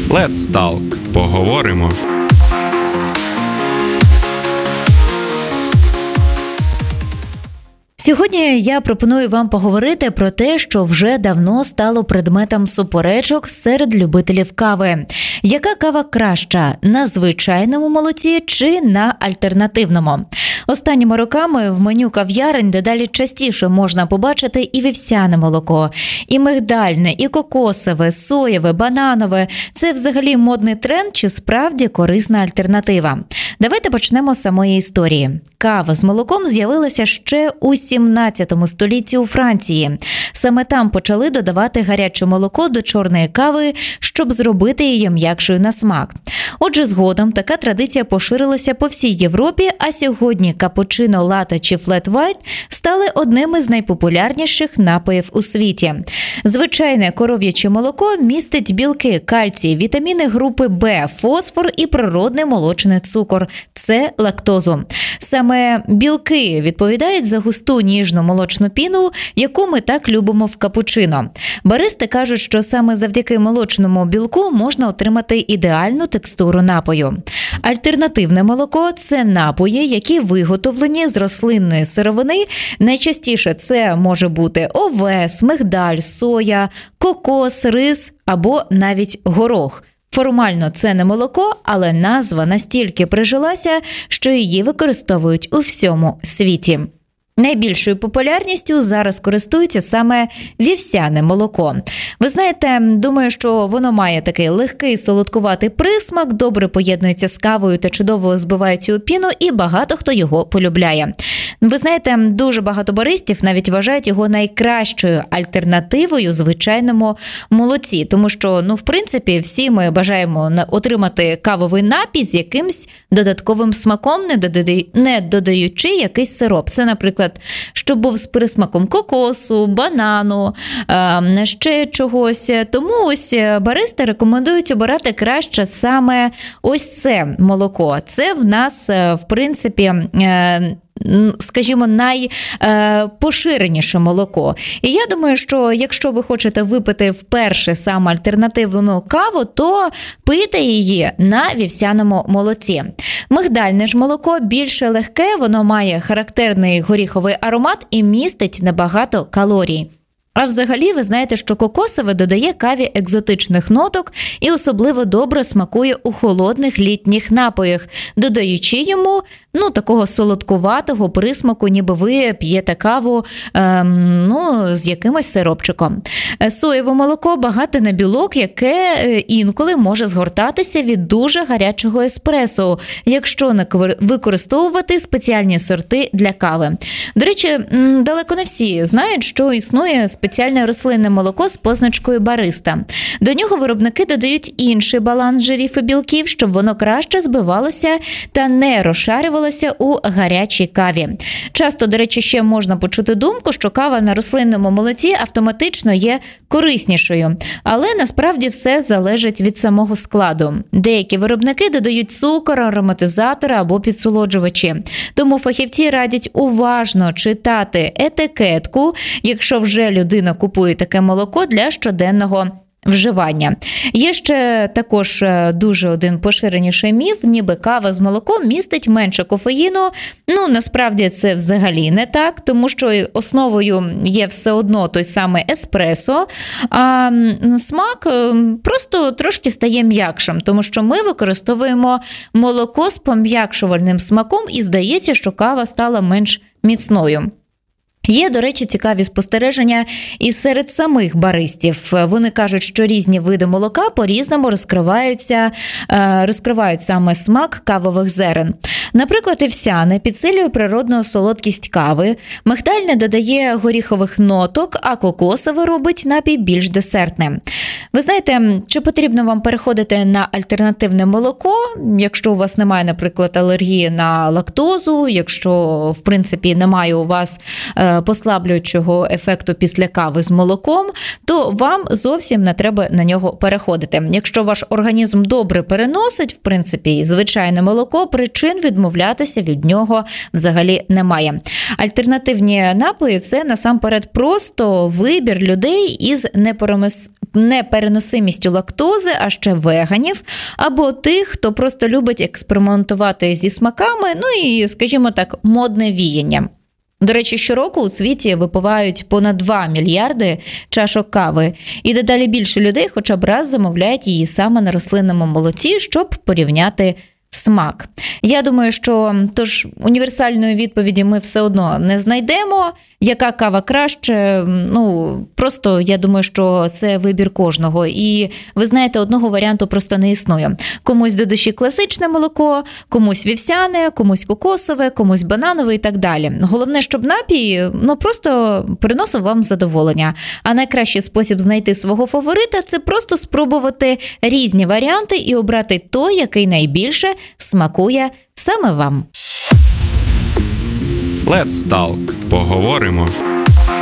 Let's Talk. Поговоримо. Сьогодні я пропоную вам поговорити про те, що вже давно стало предметом суперечок серед любителів кави. Яка кава краща – на звичайному молоці чи на альтернативному? Останніми роками в меню кав'ярень дедалі частіше можна побачити і вівсяне молоко, і мигдальне, і кокосове, соєве, бананове. Це взагалі модний тренд чи справді корисна альтернатива? Давайте почнемо з самої історії. Кава з молоком з'явилася ще у 17 столітті у Франції. Саме там почали додавати гаряче молоко до чорної кави, щоб зробити її м'якшою на смак. Отже, згодом така традиція поширилася по всій Європі, а сьогодні капучино, латте чи флет вайт стали одними з найпопулярніших напоїв у світі. Звичайне коров'яче молоко містить білки, кальцій, вітаміни групи В, фосфор і природний молочний цукор – це лактозу. Саме білки відповідають за густу ніжну молочну піну, яку ми так любимо в капучино. Баристи кажуть, що саме завдяки молочному білку можна отримати ідеальну текстуру напою. Альтернативне молоко – це напої, які виготовлені з рослинної сировини. Найчастіше це може бути овес, мигдаль, соя, кокос, рис або навіть горох. Формально це не молоко, але назва настільки прижилася, що її використовують у всьому світі. Найбільшою популярністю зараз користується саме вівсяне молоко. Ви знаєте, думаю, що воно має такий легкий солодкуватий присмак, добре поєднується з кавою та чудово збивається у піну, і багато хто його полюбляє. Ви знаєте, дуже багато баристів навіть вважають його найкращою альтернативою звичайному молоці, тому що, в принципі, всі ми бажаємо отримати кавовий напій з якимсь додатковим смаком, не додаючи якийсь сироп. Це, наприклад, щоб був з присмаком кокосу, банану, ще чогось. Тому ось баристи рекомендують обирати краще саме ось це молоко. Це в нас, в принципі, скажімо, найпоширеніше молоко. І я думаю, що якщо ви хочете випити вперше саме альтернативну каву, то пийте її на вівсяному молоці. Мигдальне ж молоко більше легке, воно має характерний горіховий аромат і містить небагато калорій. А взагалі, ви знаєте, що кокосове додає каві екзотичних ноток і особливо добре смакує у холодних літніх напоях, додаючи йому, такого солодкуватого присмаку, ніби ви п'єте каву, з якимось сиропчиком. Соєве молоко багате на білок, яке інколи може згортатися від дуже гарячого еспресо, якщо не використовувати спеціальні сорти для кави. До речі, далеко не всі знають, що існує спеціальне рослинне молоко з позначкою бариста. До нього виробники додають інший баланс жирів і білків, щоб воно краще збивалося та не розшарювалося у гарячій каві. Часто, до речі, ще можна почути думку, що кава на рослинному молоці автоматично є кориснішою. Але насправді все залежить від самого складу. Деякі виробники додають цукор, ароматизатори або підсолоджувачі. Тому фахівці радять уважно читати етикетку, якщо вже людина купує таке молоко для щоденного вживання. Є ще також дуже один поширеніший міф, ніби кава з молоком містить менше кофеїну. Насправді це взагалі не так, тому що основою є все одно той самий еспресо, а смак просто трошки стає м'якшим, тому що ми використовуємо молоко з пом'якшувальним смаком і здається, що кава стала менш міцною. Є, до речі, цікаві спостереження і серед самих баристів. Вони кажуть, що різні види молока по-різному розкривають саме смак кавових зерен. Наприклад, вівсяне підсилює природну солодкість кави, мигдальне додає горіхових ноток, а кокосове робить напій більш десертним. Ви знаєте, чи потрібно вам переходити на альтернативне молоко, якщо у вас немає, наприклад, алергії на лактозу, якщо, в принципі, немає у вас послаблюючого ефекту після кави з молоком, то вам зовсім не треба на нього переходити. Якщо ваш організм добре переносить, в принципі, звичайне молоко, причин відмовлятися від нього взагалі немає. Альтернативні напої – це насамперед просто вибір людей із непереносимістю лактози, а ще веганів, або тих, хто просто любить експериментувати зі смаками, ну і, скажімо так, модне віяння. До речі, щороку у світі випивають понад 2 мільярди чашок кави, і дедалі більше людей хоча б раз замовляють її саме на рослинному молоці, щоб порівняти смак. Я думаю, що універсальної відповіді ми все одно не знайдемо. Яка кава краще? Просто я думаю, що це вибір кожного. І ви знаєте, одного варіанту просто не існує. Комусь до душі класичне молоко, комусь вівсяне, комусь кокосове, комусь бананове і так далі. Головне, щоб напій просто приносив вам задоволення. А найкращий спосіб знайти свого фаворита – це просто спробувати різні варіанти і обрати той, який найбільше смакує саме вам. Let's Talk. Поговоримо.